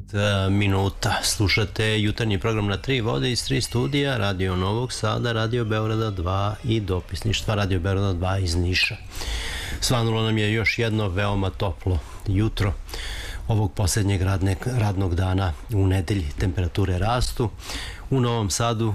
Minuta. Slušate jutarnji program na 3 vode iz 3 studija, Radio Novog Sada, Radio Beograda 2 i dopisništva Radio Beograda 2 iz Niša. Svanulo nam je još jedno veoma toplo jutro ovog posljednjeg radnog dana u nedelji. Temperature rastu. U Novom Sadu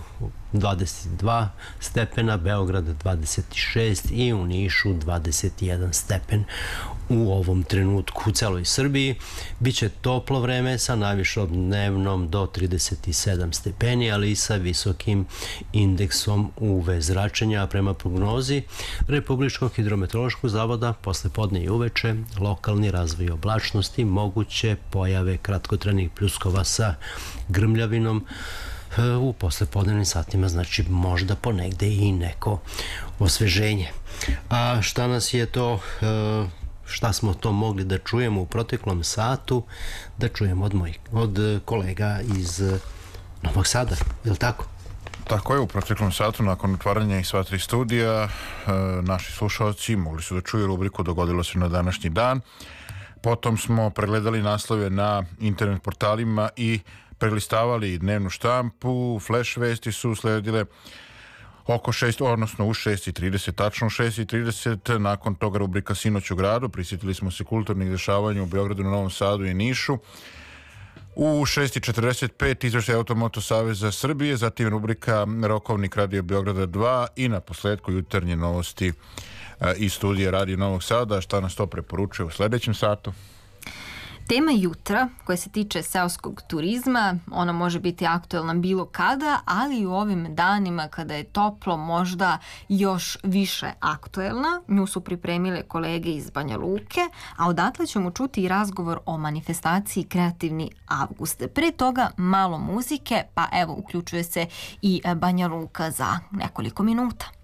22 stepena, Beograd 26 i u Nišu 21 stepen u ovom trenutku. U celoj Srbiji biće toplo vreme sa najvišom dnevnom do 37 stepeni, ali i sa visokim indeksom UV zračenja, a prema prognozi Republičkog hidrometeorološkog zavoda posle podne i uveče lokalni razvoj oblačnosti, moguće pojave kratkotrajnih pljuskova sa grmljavinom u poslepodnevnim satima, znači možda ponegde i neko osveženje. A šta nas je to, šta smo to mogli da čujemo u proteklom satu, da čujemo od kolega iz Novog Sada, je li tako? Tako je, u proteklom satu nakon otvaranja i sva 3 studija naši slušalci mogli su da čuju rubriku Dogodilo se na današnji dan. Potom smo pregledali naslove na internet portalima i prelistavali dnevnu štampu. Flash vesti su sledile oko 6, odnosno u 6:30, tačno u 6:30. Nakon toga rubrika Sinoć u gradu. Prisjetili smo se kulturnih dešavanja u Beogradu, na Novom Sadu i Nišu. U 6:45 izveštaj Automoto Saveza Srbije, zatim rubrika Rokovnik Radio Beograda 2 i na posledku jutarnje novosti iz studija Radio Novog Sada. Šta nas to preporučuje u sledećem satu? Tema jutra koja se tiče seoskog turizma, ona može biti aktuelna bilo kada, ali i u ovim danima kada je toplo možda još više aktuelna. Nju su pripremile kolege iz Banja Luke, a odatle ćemo čuti i razgovor o manifestaciji Kreativni avgust. Pre toga malo muzike, pa evo uključuje se i Banja Luka za nekoliko minuta.